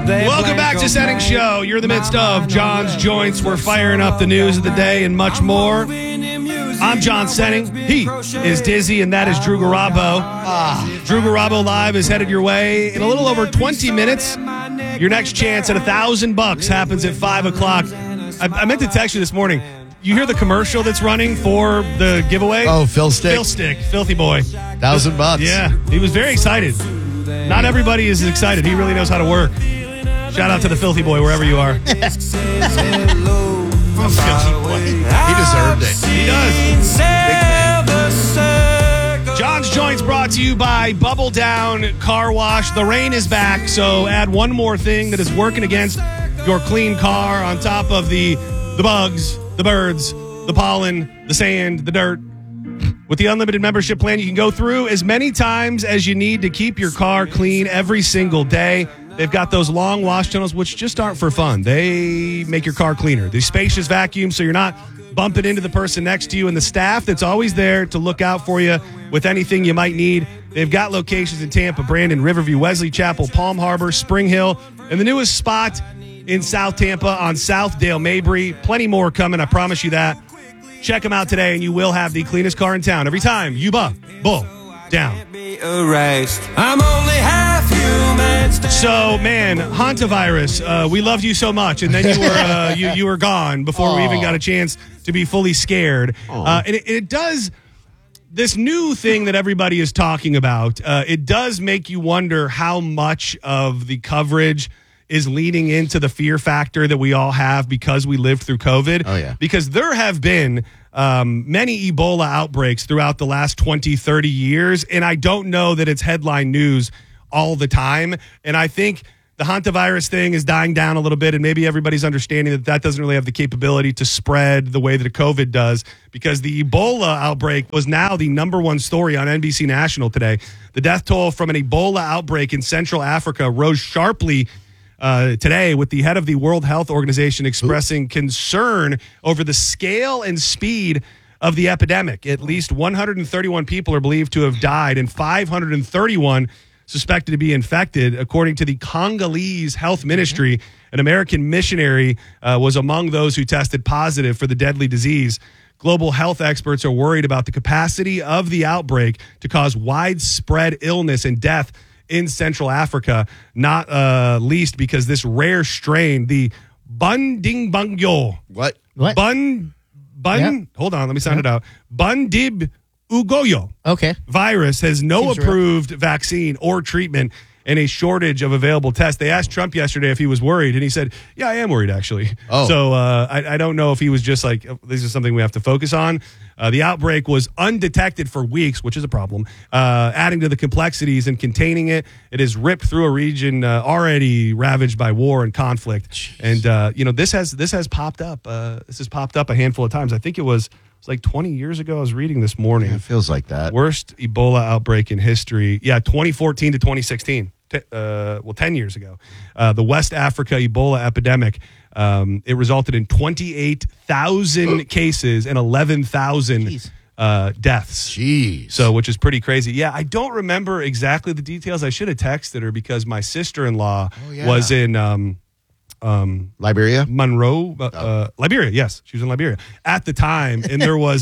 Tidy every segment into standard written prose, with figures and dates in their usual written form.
Welcome back to Setting Show. You're in the midst of John's Joints. We're firing up the news of the day and much more. I'm John Setting. He is Dizzy, and that is Drew Garabo. Drew Garabo Live is headed your way in a little over 20 minutes. Your next chance at $1,000 happens at 5 o'clock. I meant to text you this morning. You hear the commercial that's running for the giveaway? Oh, Phil Stick. Phil Stick, filthy boy. $1,000. Yeah, he was very excited. Not everybody is excited. He really knows how to work. Shout out to the filthy boy wherever you are. Filthy boy. He deserved it. He does. John's Joints brought to you by Bubble Down Car Wash. The rain is back, so add one more thing that is working against your clean car on top of the bugs, the birds, the pollen, the sand, the dirt. With the unlimited membership plan, you can go through as many times as you need to keep your car clean every single day. They've got those long wash tunnels, which just aren't for fun. They make your car cleaner. The spacious vacuum, so you're not bumping into the person next to you, and the staff that's always there to look out for you with anything you might need. They've got locations in Tampa, Brandon, Riverview, Wesley Chapel, Palm Harbor, Spring Hill, and the newest spot in South Tampa on Southdale Mabry. Plenty more coming, I promise you that. Check them out today, and you will have the cleanest car in town every time you bull down. I'm only half human. So, man, hantavirus, we loved you so much, and then you were you were gone before we even got a chance to be fully scared. And it does, this new thing that everybody is talking about, it does make you wonder how much of the coverage is leading into the fear factor that we all have because we lived through COVID. Oh, yeah. Because there have been many Ebola outbreaks throughout the last 20, 30 years, and I don't know that it's headline news all the time. And I think the hantavirus thing is dying down a little bit, and maybe everybody's understanding that that doesn't really have the capability to spread the way that a COVID does, because the Ebola outbreak was now the number one story on NBC National today. The death toll from an Ebola outbreak in Central Africa rose sharply today, with the head of the World Health Organization expressing concern over the scale and speed of the epidemic. At least 131 people are believed to have died and 531 suspected to be infected. According to the Congolese Health Ministry, an American missionary was among those who tested positive for the deadly disease. Global health experts are worried about the capacity of the outbreak to cause widespread illness and death in Central Africa, not least because this rare strain, the Bundibugyo. What? Hold on, let me sound it out. Bundibugyo. Okay. Virus has no Seems approved vaccine or treatment and a shortage of available tests. They asked Trump yesterday if he was worried, and he said, yeah, I am worried, actually. Oh. So I don't know if he was just like, this is something we have to focus on. The outbreak was undetected for weeks, which is a problem, adding to the complexities and containing it. It has ripped through a region already ravaged by war and conflict. Jeez. And, this has popped up. This has popped up a handful of times. I think it was like 20 years ago. I was reading this morning. Yeah, it feels like that. Worst Ebola outbreak in history. Yeah, 2014 to 2016. 10 years ago. The West Africa Ebola epidemic. It resulted in 28,000 cases and 11,000 deaths. Jeez. So, which is pretty crazy. Yeah, I don't remember exactly the details. I should have texted her because my sister-in-law was in Liberia? Monroe, Liberia. Yes, she was in Liberia at the time, and there was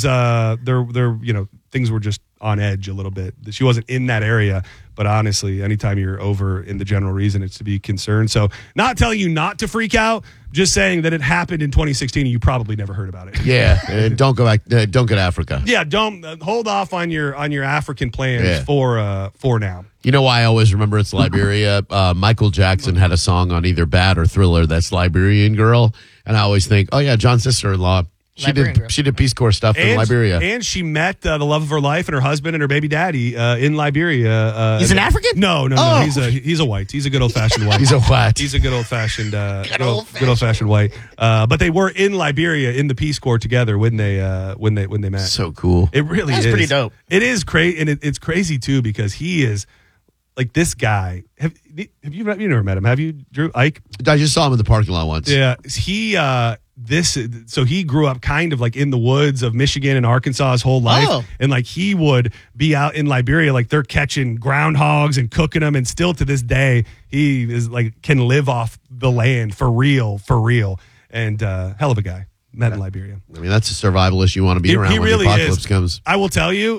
things were just on edge a little bit. She wasn't in that area, but honestly, anytime you're over in the general reason, it's to be concerned. So, not telling you not to freak out, just saying that it happened in 2016 and you probably never heard about it. Yeah, and don't go back. Don't go to Africa. Yeah, don't hold off on your African plans for now. You know why I always remember it's Liberia? Michael Jackson had a song on either Bad or Thriller, that's Liberian Girl, and I always think, oh yeah, John's sister-in-law. She did Peace Corps stuff in Liberia. And she met the love of her life and her husband and her baby daddy in Liberia. He's an African? No. He's a white. He's a good old-fashioned white. He's a what? He's a good old-fashioned good old-fashioned white. But they were in Liberia in the Peace Corps together when they met. So cool. It really is. That's pretty dope. It is crazy, and it's crazy too because he is like this guy. Have you never met him? Have you, Drew? Ike? I just saw him in the parking lot once. Yeah, so he grew up kind of like in the woods of Michigan and Arkansas his whole life. And like he would be out in Liberia, like they're catching groundhogs and cooking them. And still to this day, he is like, can live off the land for real. And hell of a guy. Met in Liberia. I mean, that's a survivalist you want to be around when really the apocalypse comes. I will tell you,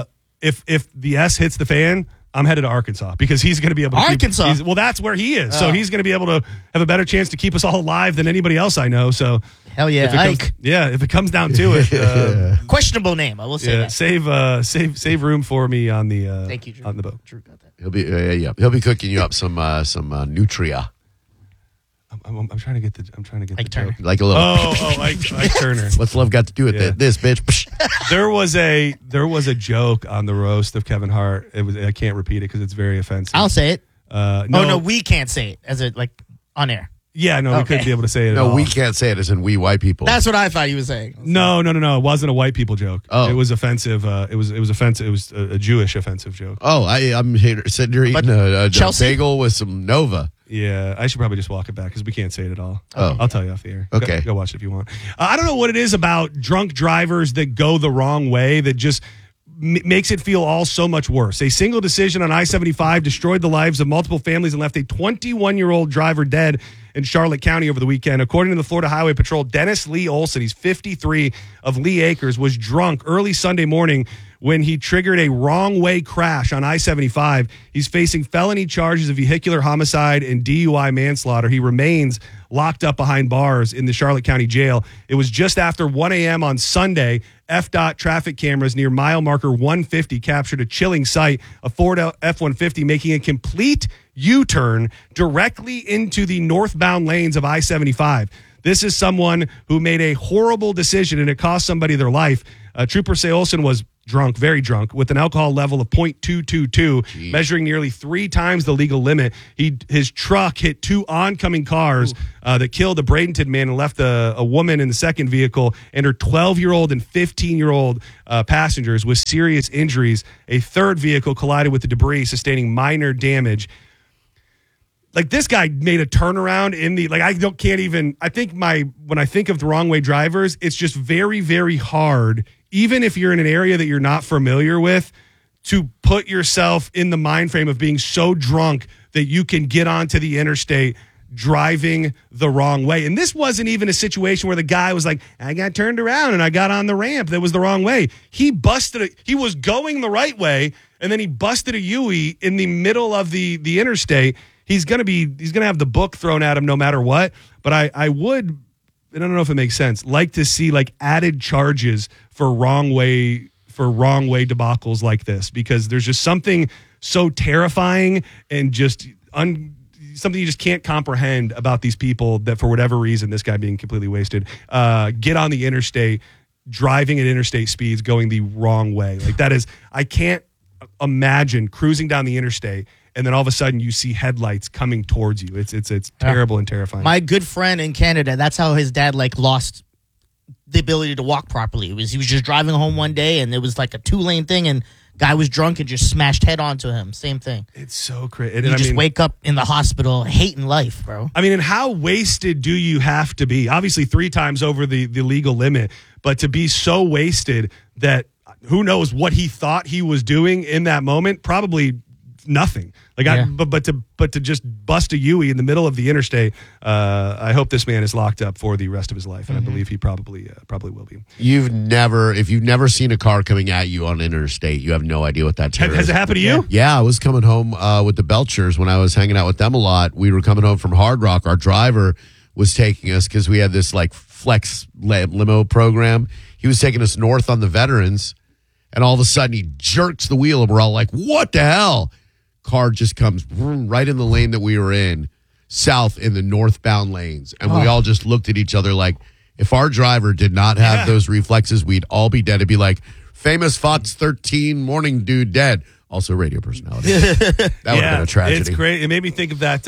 if the S hits the fan, I'm headed to Arkansas because he's going to be able to Arkansas. Well, that's where he is. So he's going to be able to have a better chance to keep us all alive than anybody else I know. So hell yeah, Ike. If it comes down to it, questionable name. I will say that. Save room for me on the thank you, Drew. on the boat. Drew got that. He'll be cooking you up some Nutria. I'm trying to get the Ike the Turner. joke. Like a little. Ike Turner. What's love got to do with this, bitch? There was a joke on the roast of Kevin Hart. I can't repeat it because it's very offensive. I'll say it. No, we can't say it as like on air. Yeah, no, we couldn't be able to say it. No, at all. we can't say it as in we white people. That's what I thought you were saying. No. It wasn't a white people joke. Oh. It was offensive. It was offensive. It was a Jewish offensive joke. Oh, I'm sitting here eating a bagel with some Nova. Yeah, I should probably just walk it back because we can't say it at all. Oh. I'll tell you off the air. Okay. Go watch it if you want. I don't know what it is about drunk drivers that go the wrong way that just makes it feel all so much worse. A single decision on I-75 destroyed the lives of multiple families and left a 21-year-old driver dead in Charlotte County over the weekend. According to the Florida Highway Patrol, Dennis Lee Olson, he's 53, of Lee Acres, was drunk early Sunday morning when he triggered a wrong-way crash on I-75. He's facing felony charges of vehicular homicide and DUI manslaughter. He remains locked up behind bars in the Charlotte County Jail. It was just after 1 a.m. on Sunday. FDOT traffic cameras near mile marker 150 captured a chilling sight, a Ford F-150 making a complete U-turn directly into the northbound lanes of I-75. This is someone who made a horrible decision, and it cost somebody their life. Trooper Say Olson was drunk, very drunk, with an alcohol level of 0.222, measuring nearly 3 times the legal limit. His truck hit 2 oncoming cars that killed a Bradenton man and left a woman in the second vehicle and her 12-year-old and 15-year-old passengers with serious injuries. A third vehicle collided with the debris, sustaining minor damage. Like, this guy made a turnaround in the, like, when I think of the wrong way drivers, it's just very, very hard, even if you're in an area that you're not familiar with, to put yourself in the mind frame of being so drunk that you can get onto the interstate driving the wrong way. And this wasn't even a situation where the guy was like, I got turned around and I got on the ramp that was the wrong way. He was going the right way, and then he busted a Yui in the middle of the interstate. He's gonna have the book thrown at him no matter what. But I don't know if it makes sense, like to see like added charges for wrong way debacles like this, because there's just something so terrifying and just something you just can't comprehend about these people that, for whatever reason, this guy being completely wasted, get on the interstate, driving at interstate speeds, going the wrong way. Like, that is, I can't imagine cruising down the interstate and then all of a sudden you see headlights coming towards you. It's terrible and terrifying. My good friend in Canada, that's how his dad lost the ability to walk properly. He was just driving home one day and it was like a 2-lane thing, and guy was drunk and just smashed head onto him. Same thing. It's so crazy. You just wake up in the hospital hating life, bro. I mean, and how wasted do you have to be? Obviously 3 times over the legal limit, but to be so wasted that who knows what he thought he was doing in that moment? Probably nothing. But to just bust a Yui in the middle of the interstate, I hope this man is locked up for the rest of his life, and I believe he probably will be. If you've never seen a car coming at you on an interstate, you have no idea what that is. Has it happened to you? Yeah, I was coming home with the Belchers when I was hanging out with them a lot. We were coming home from Hard Rock. Our driver was taking us because we had this like flex limo program. He was taking us north on the Veterans, and all of a sudden he jerks the wheel, and we're all like, "What the hell?" Car just comes right in the lane that we were in, south in the northbound lanes. And we all just looked at each other like, if our driver did not have those reflexes, we'd all be dead. It'd be like, famous Fox 13 morning dude dead. Also radio personality. That would have been a tragedy. It's great. It made me think of that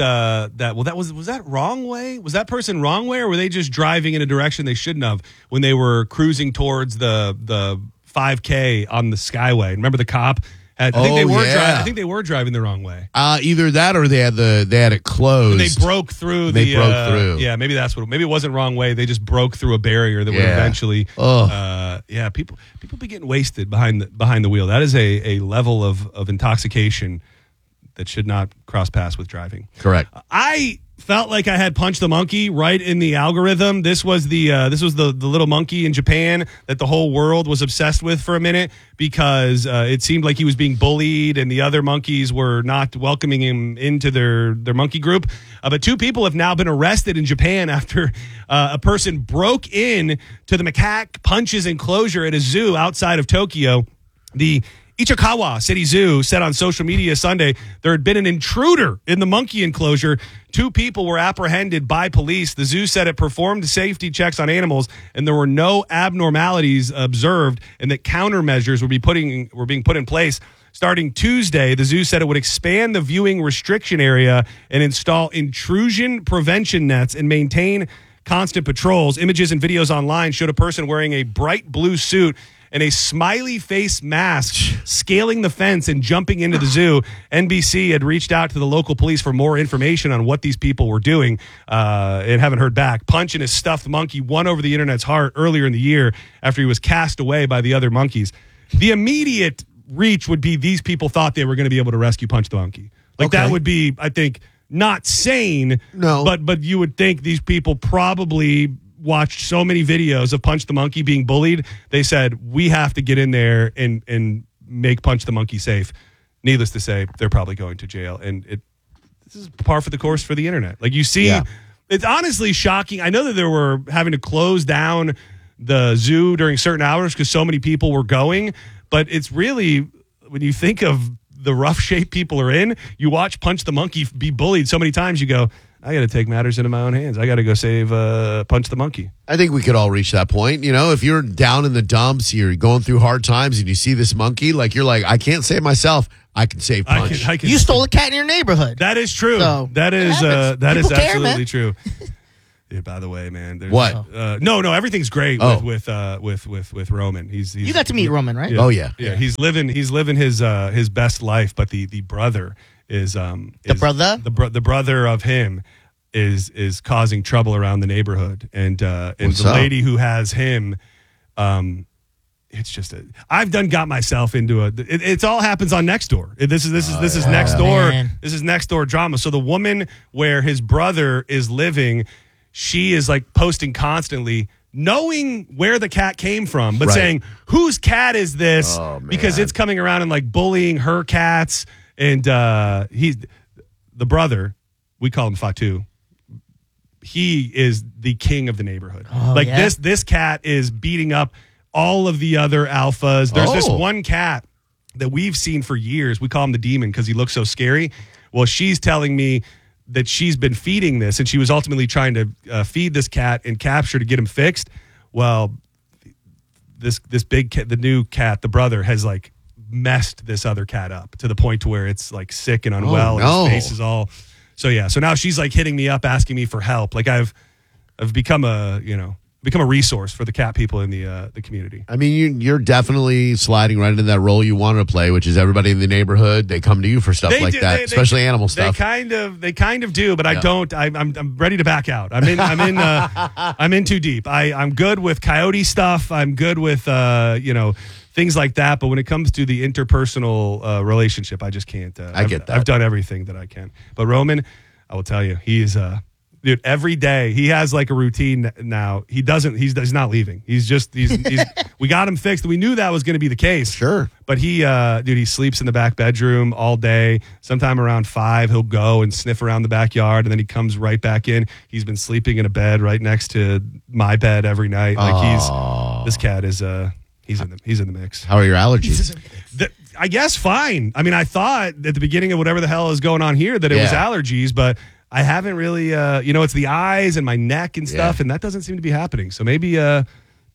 was that wrong way? Was that person wrong way, or were they just driving in a direction they shouldn't have when they were cruising towards the 5K on the Skyway? Remember the cop I think they were. yeah. I think they were driving the wrong way. Either that or they had it closed. And they broke through. They broke through. Yeah, maybe that's what. Maybe it wasn't wrong way. They just broke through a barrier that would Yeah. eventually. Yeah, people be getting wasted behind the wheel. That is a level of intoxication that should not cross paths with driving. Correct. I felt like I had punched the monkey right in the algorithm. This was the little monkey in Japan that the whole world was obsessed with for a minute because it seemed like he was being bullied and the other monkeys were not welcoming him into their monkey group. But 2 people have now been arrested in Japan after a person broke in to the macaque punches enclosure at a zoo outside of Tokyo. The Ichikawa City Zoo said on social media Sunday there had been an intruder in the monkey enclosure. 2 people were apprehended by police. The zoo said it performed safety checks on animals and there were no abnormalities observed and that countermeasures were being put in place. Starting Tuesday, the zoo said it would expand the viewing restriction area and install intrusion prevention nets and maintain constant patrols. Images and videos online showed a person wearing a bright blue suit and a smiley face mask scaling the fence and jumping into the zoo. NBC had reached out to the local police for more information on what these people were doing and haven't heard back. Punch and his stuffed monkey won over the internet's heart earlier in the year after he was cast away by the other monkeys. The immediate reach would be these people thought they were going to be able to rescue Punch the monkey. Like that would be, I think, not sane. No. But you would think these people probably watched so many videos of Punch the monkey being bullied. They said, we have to get in there and make Punch the monkey safe. Needless to say, they're probably going to jail. And this is par for the course for the internet. Like you see, It's honestly shocking. I know that they were having to close down the zoo during certain hours because so many people were going. But it's really, when you think of the rough shape people are in, you watch Punch the monkey be bullied so many times, you go, I got to take matters into my own hands. I got to go save Punch the monkey. I think we could all reach that point. You know, if you're down in the dumps, you're going through hard times, and you see this monkey, like you're like, I can't save myself. I can save Punch. I can You stole a cat in your neighborhood. That is true. So, that is People care, absolutely man. true. Yeah, by the way, man, there's, What? No, everything's great Oh. with Roman. He's You got to meet Roman, right? Oh, yeah. yeah. He's living his best life. But the brother is the brother of him is causing trouble around the neighborhood, and What's the up? lady who has him, it's just I've got myself into it all happens on Nextdoor. This is Nextdoor. Man. This is Nextdoor drama. So the woman where his brother is living, she is like posting constantly, knowing where the cat came from, but Right. saying, whose cat is this? Oh, man. Because it's coming around and like bullying her cats. And he's the brother, we call him Fatu. He is the king of the neighborhood. Oh, like yeah? this cat is beating up all of the other alphas. There's this Oh. one cat that we've seen for years. We call him the demon because he looks so scary. Well, she's telling me that she's been feeding this, and she was ultimately trying to feed this cat and capture to get him fixed. Well, this big cat, the new cat, the brother, has like messed this other cat up to the point to where it's like sick and unwell. no. And his face is all. So yeah. So now she's like hitting me up, asking me for help. Like I've become a resource for the cat people in the community. I mean, you're definitely sliding right into that role you wanted to play, which is everybody in the neighborhood. They come to you for stuff like that, especially animal stuff. They kind of do, but I don't. I'm ready to back out. I'm in too deep. I'm good with coyote stuff. I'm good with things like that. But when it comes to the interpersonal relationship, I just can't. I get that. I've done everything that I can. But Roman, I will tell you, he's dude, every day he has like a routine now. He's not leaving. He's we got him fixed. We knew that was going to be the case. Sure. But he sleeps in the back bedroom all day. Sometime around 5, he'll go and sniff around the backyard, and then he comes right back in. He's been sleeping in a bed right next to my bed every night. Like this cat is he's in the mix. How are your allergies? I guess fine. I mean, I thought at the beginning of whatever the hell is going on here that it was allergies, but I haven't really, it's the eyes and my neck and stuff, and that doesn't seem to be happening. So maybe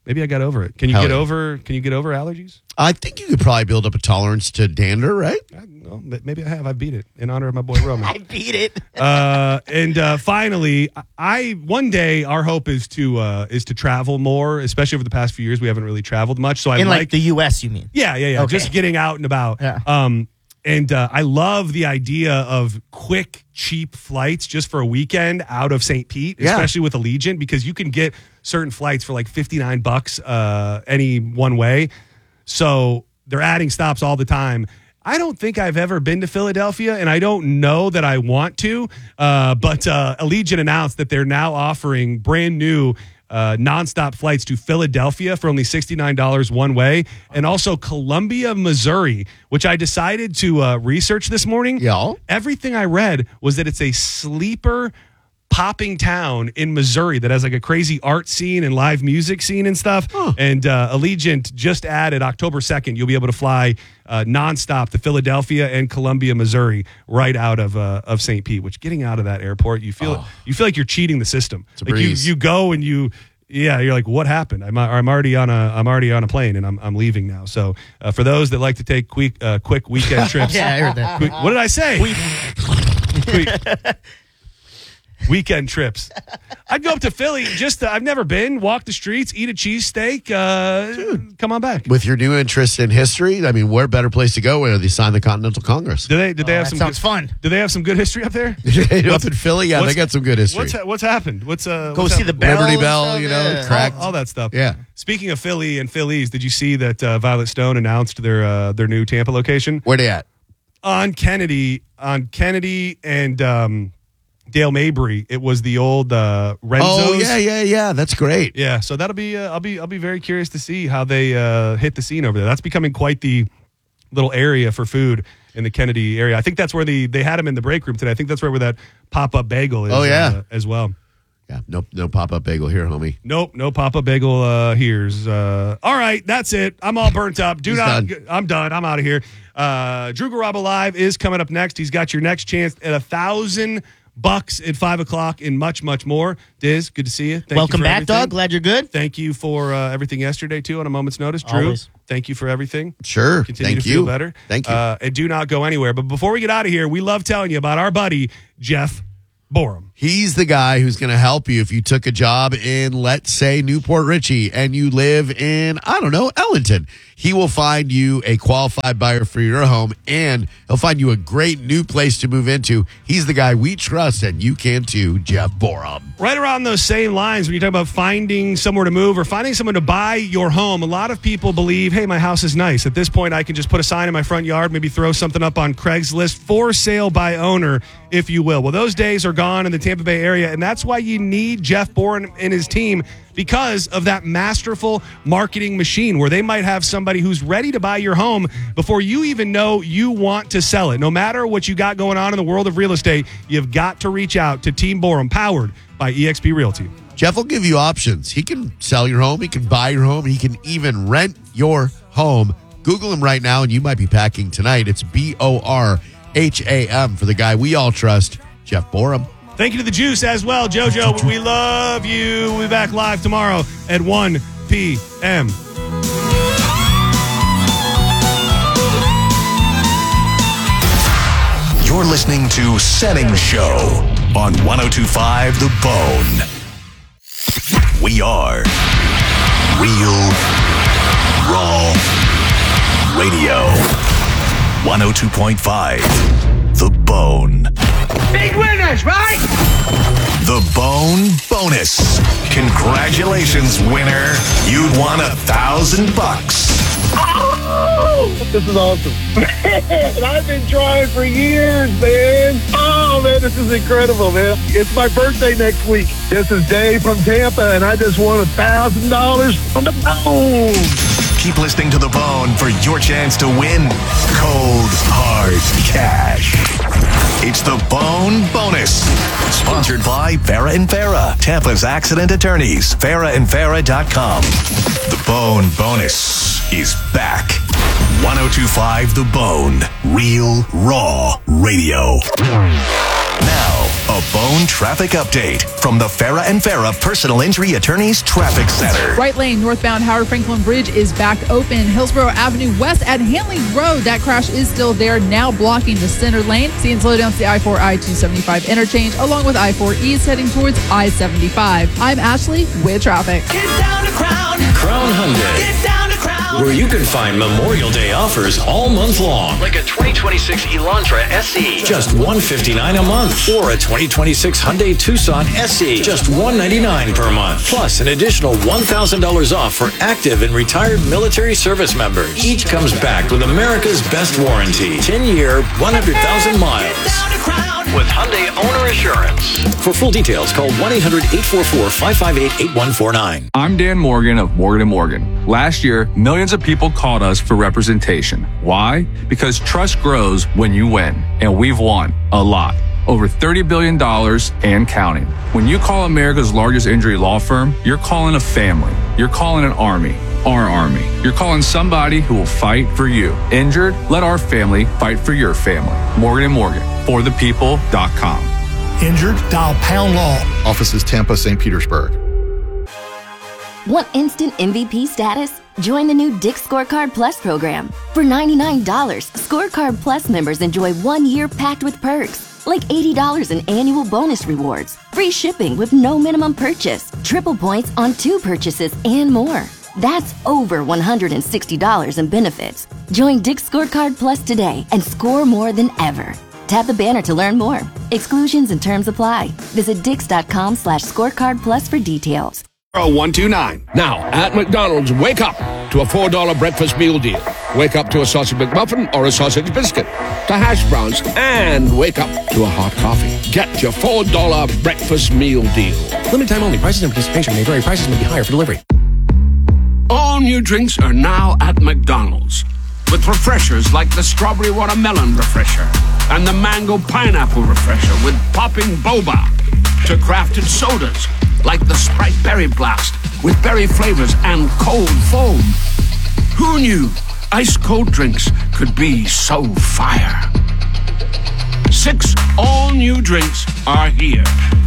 Maybe I got over it. Can you Hell get yeah. over? Can you get over allergies? I think you could probably build up a tolerance to dander, right? I don't know. Maybe I have. I beat it in honor of my boy Roman. I beat it. And finally, one day our hope is to travel more, especially over the past few years. We haven't really traveled much, so I In like the U.S., you mean? Yeah. Okay. Just getting out and about. Yeah. And I love the idea of quick, cheap flights just for a weekend out of St. Pete, especially with Allegiant, because you can get certain flights for like $59 any one way. So they're adding stops all the time. I don't think I've ever been to Philadelphia, and I don't know that I want to. But Allegiant announced that they're now offering brand new nonstop flights to Philadelphia for only $69 one way, and also Columbia, Missouri, which I decided to research this morning. Yeah. Everything I read was that it's a sleeper popping town in Missouri that has like a crazy art scene and live music scene and stuff. And Allegiant just added October 2nd, you'll be able to fly nonstop to Philadelphia and Columbia, Missouri, right out of St. Pete. Which, getting out of that airport, you feel like you're cheating the system. It's a like breeze. you go and you're like, what happened? I'm already on a plane and I'm leaving now. So for those that like to take quick weekend trips, Yeah, I heard that. What did I say? Weekend trips. I'd go up to Philly. I've never been. Walk the streets, eat a cheesesteak. Come on back. With your new interest in history, I mean, where better place to go where they signed the Continental Congress? Did they have That some? sounds fun. Do they have some good history up there? Up in Philly, yeah, they got some good history. What's happened? Go see happened? the Bell. Liberty and Bell, stuff, you know, yeah. cracked. All that stuff. Yeah. Speaking of Philly and Phillies, did you see that Violet Stone announced their new Tampa location Where they at? on Kennedy and Dale Mabry? It was the old Renzo's. Oh yeah. That's great. Yeah, so that'll be I'll be very curious to see how they hit the scene over there. That's becoming quite the little area for food in the Kennedy area. I think that's where they had them in the break room today. I think that's where that pop-up bagel is. Oh, yeah. As well. Yeah, no pop-up bagel here, homie. Nope, no pop-up bagel here's. All right, that's it. I'm all burnt up. I'm done. I'm out of here. Drew Garabo Live is coming up next. He's got your next chance at $1,000 at 5 o'clock and much, much more. Diz, good to see you. Welcome back, Doug. Glad you're good. Thank you for everything yesterday, too, on a moment's notice. Drew, Always. thank you for everything. Sure. Continue Thank to you. feel better. Thank you. And do not go anywhere. But before we get out of here, we love telling you about our buddy, Jeff Borum. He's the guy who's going to help you if you took a job in, let's say, Newport Richey, and you live in, I don't know, Ellington. He will find you a qualified buyer for your home, and he'll find you a great new place to move into. He's the guy we trust, and you can too, Jeff Borum. Right around those same lines, when you talk about finding somewhere to move or finding someone to buy your home, a lot of people believe, hey, my house is nice. At this point, I can just put a sign in my front yard, maybe throw something up on Craigslist, for sale by owner, if you will. Well, those days are gone in the Tampa Bay area, and that's why you need Jeff Borum and his team, because of that masterful marketing machine where they might have somebody who's ready to buy your home before you even know you want to sell it. No matter what you got going on in the world of real estate, you've got to reach out to Team Borum, powered by eXp Realty. Jeff will give you options. He can sell your home. He can buy your home. He can even rent your home. Google him right now, and you might be packing tonight. It's Borham for the guy we all trust, Jeff Borum. Thank you to the Juice as well, JoJo. We love you. We'll be back live tomorrow at 1 p.m. You're listening to Setting Show on 102.5 The Bone. We are Real Raw Radio. 102.5 The Bone. Big winners, right? The Bone Bonus. Congratulations, winner. You'd won $1,000. This is awesome. Man, I've been trying for years, man. Oh, man, this is incredible, man. It's my birthday next week. This is Dave from Tampa, and I just won $1,000 on the Bone. Keep listening to The Bone for your chance to win cold, hard cash. It's The Bone Bonus. Sponsored by Farah and Farah, Tampa's accident attorneys. FarahandFarah.com. The Bone Bonus is back. 102.5 The Bone. Real Raw Radio. Now, a Bone traffic update from the Farah and Farah Personal Injury Attorneys Traffic Center. Right lane northbound Howard Franklin Bridge is back open. Hillsborough Avenue west at Hanley Road. That crash is still there, now blocking the center lane. Seeing slowdowns to the I-4 I-275 interchange, along with I-4 East heading towards I-75. I'm Ashley with traffic. Get down to Crown. Crown Hyundai. Get down to Crown. Where you can find Memorial Day offers all month long. Like a 2026 Elantra SE, just $159 a month. Or a 2026 Hyundai Tucson SE, just $199 per month. Plus an additional $1,000 off for active and retired military service members. Each comes backed with America's best warranty. 10-year, 100,000 miles. With Hyundai Owner Assurance. For full details, call 1-800-844-558-8149. I'm Dan Morgan of Morgan & Morgan. Last year, millions of people called us for representation. Why? Because trust grows when you win, and we've won a lot. Over $30 billion and counting. When you call America's largest injury law firm, you're calling a family. You're calling an army. Our army. You're calling somebody who will fight for you. Injured? Let our family fight for your family. Morgan & Morgan. ForThePeople.com. Injured? Dial Pound Law. Offices Tampa, St. Petersburg. Want instant MVP status? Join the new Dick's Scorecard Plus program. For $99, Scorecard Plus members enjoy 1 year packed with perks, like $80 in annual bonus rewards, free shipping with no minimum purchase, triple points on 2 purchases, and more. That's over $160 in benefits. Join Dick's Scorecard Plus today and score more than ever. Tap the banner to learn more. Exclusions and terms apply. Visit dix.com/scorecard plus for details. 129. Now, at McDonald's, wake up to a $4 breakfast meal deal. Wake up to a sausage McMuffin or a sausage biscuit, to hash browns, and wake up to a hot coffee. Get your $4 breakfast meal deal. Limited time only. Prices and participation may vary. Prices may be higher for delivery. All new drinks are now at McDonald's, with refreshers like the Strawberry Watermelon Refresher and the Mango Pineapple Refresher with popping boba, to crafted sodas like the Sprite Berry Blast with berry flavors and cold foam. Who knew ice cold drinks could be so fire? 6 all-new drinks are here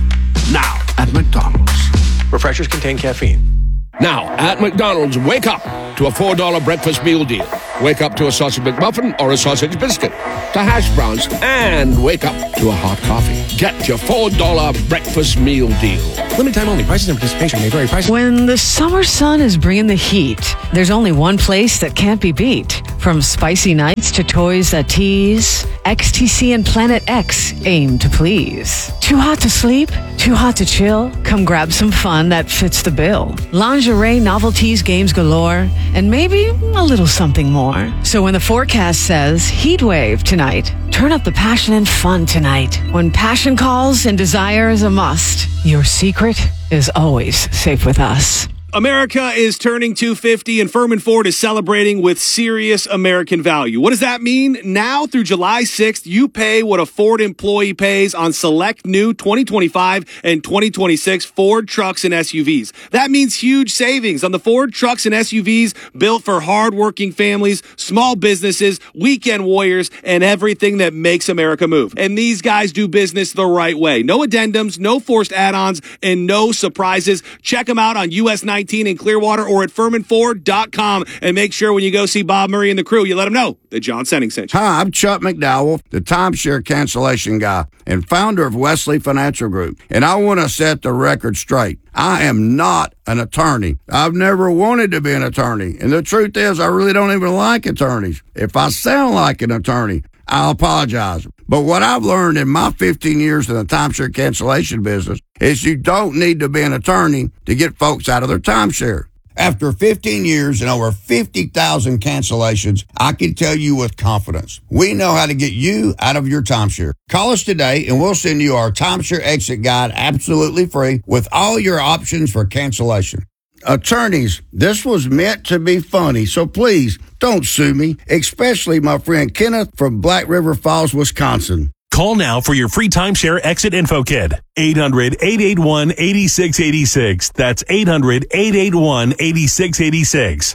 now at McDonald's. Refreshers contain caffeine. Now, at McDonald's, wake up to a $4 breakfast meal deal. Wake up to a sausage McMuffin or a sausage biscuit, to hash browns, and wake up to a hot coffee. Get your $4 breakfast meal deal. Limited time only. Prices and participation may vary. Prices. When the summer sun is bringing the heat, there's only one place that can't be beat. From spicy nights to toys that tease, XTC and Planet X aim to please. Too hot to sleep? Too hot to chill? Come grab some fun that fits the bill. Lingerie, novelties, games galore, and maybe a little something more. So when the forecast says heat wave tonight, turn up the passion and fun tonight. When passion calls and desire is a must, your secret is always safe with us. America is turning 250 and Furman Ford is celebrating with serious American value. What does that mean? Now through July 6th, you pay what a Ford employee pays on select new 2025 and 2026 Ford trucks and SUVs. That means huge savings on the Ford trucks and SUVs built for hardworking families, small businesses, weekend warriors, and everything that makes America move. And these guys do business the right way. No addendums, no forced add-ons, and no surprises. Check them out on US 19 in Clearwater or at FurmanFord.com, and make sure when you go see Bob Murray and the crew, you let them know that John Senning sent you. Hi, I'm Chuck McDowell, the timeshare cancellation guy and founder of Wesley Financial Group, and I want to set the record straight. I am not an attorney. I've never wanted to be an attorney, and the truth is I really don't even like attorneys. If I sound like an attorney, I'll apologize. But what I've learned in my 15 years in the timeshare cancellation business is you don't need to be an attorney to get folks out of their timeshare. After 15 years and over 50,000 cancellations, I can tell you with confidence, we know how to get you out of your timeshare. Call us today and we'll send you our timeshare exit guide absolutely free with all your options for cancellation. Attorneys, this was meant to be funny, so please don't sue me, especially my friend Kenneth from Black River Falls, Wisconsin. Call now for your free timeshare exit info kit. 800-881-8686. That's 800-881-8686.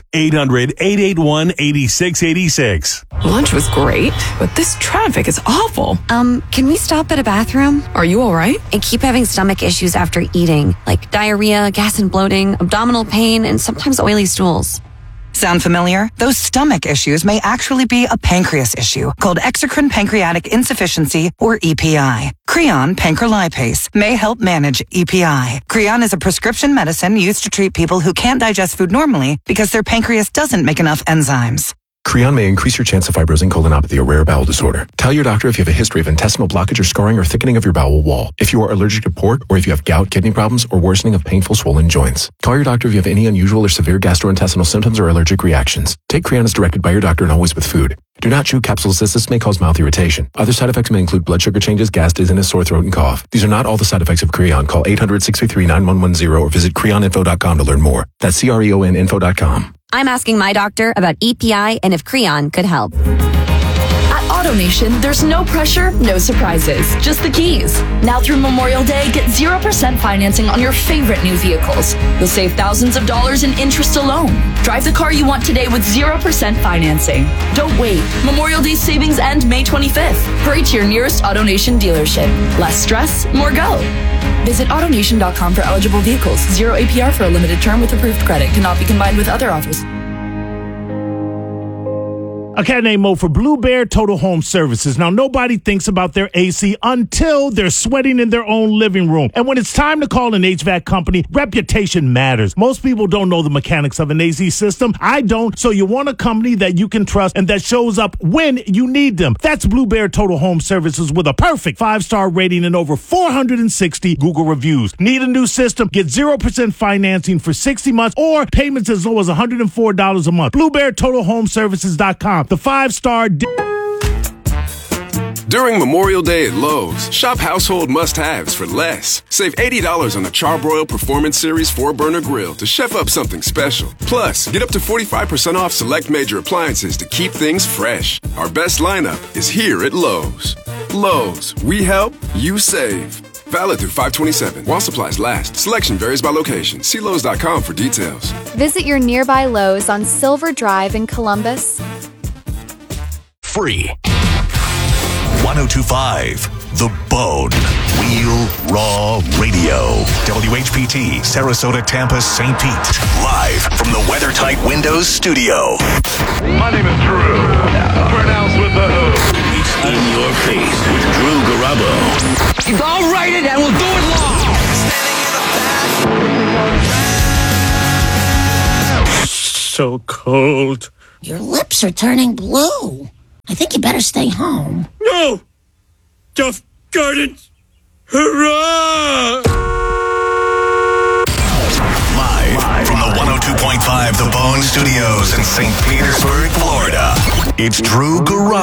800-881-8686. Lunch was great, but this traffic is awful. Can we stop at a bathroom? Are you all right? I keep having stomach issues after eating, like diarrhea, gas and bloating, abdominal pain, and sometimes oily stools. Sound familiar? Those stomach issues may actually be a pancreas issue called exocrine pancreatic insufficiency, or EPI. Creon pancrelipase may help manage EPI. Creon is a prescription medicine used to treat people who can't digest food normally because their pancreas doesn't make enough enzymes. Creon may increase your chance of fibrosing colonopathy, a rare bowel disorder. Tell your doctor if you have a history of intestinal blockage or scarring or thickening of your bowel wall. If you are allergic to pork, or if you have gout, kidney problems, or worsening of painful swollen joints. Call your doctor if you have any unusual or severe gastrointestinal symptoms or allergic reactions. Take Creon as directed by your doctor and always with food. Do not chew capsules as this may cause mouth irritation. Other side effects may include blood sugar changes, gas, dizziness, sore throat, and cough. These are not all the side effects of Creon. Call 800-633-9110 or visit creoninfo.com to learn more. That's creoninfo.com. I'm asking my doctor about EPI and if Creon could help. At AutoNation, there's no pressure, no surprises, just the keys. Now through Memorial Day, get 0% financing on your favorite new vehicles. You'll save thousands of dollars in interest alone. Drive the car you want today with 0% financing. Don't wait. Memorial Day savings end May 25th. Hurry to your nearest AutoNation dealership. Less stress, more go. Visit AutoNation.com for eligible vehicles. 0 APR for a limited term with approved credit. Cannot be combined with other offers. A cat named Mo for Blue Bear Total Home Services. Now, nobody thinks about their AC until they're sweating in their own living room. And when it's time to call an HVAC company, reputation matters. Most people don't know the mechanics of an AC system. I don't. So you want a company that you can trust and that shows up when you need them. That's Blue Bear Total Home Services with a perfect 5-star rating and over 460 Google reviews. Need a new system? Get 0% financing for 60 months or payments as low as $104 a month. BlueBearTotalHomeServices.com. The 5-star. During Memorial Day at Lowe's, shop household must-haves for less. Save $80 on the Charbroil Performance Series 4-burner grill to chef up something special. Plus, get up to 45% off select major appliances to keep things fresh. Our best lineup is here at Lowe's. Lowe's, we help, you save. Valid through 5/27 while supplies last. Selection varies by location. See Lowe's.com for details. Visit your nearby Lowe's on Silver Drive in Columbus. Free. 1025 The Bone. Real Raw Radio. WHPT, Sarasota, Tampa, St. Pete. Live from the WeatherTight Windows studio. My name is Drew. Pronounced with the who. It's in your face with Drew Garabo. I'll write it and we'll do it live. So cold. Your lips are turning blue. I think you better stay home. No! Duff Gardens! Hurrah! Live from the 102.5 The Bone Studios in St. Petersburg, Florida. It's Drew Garabo.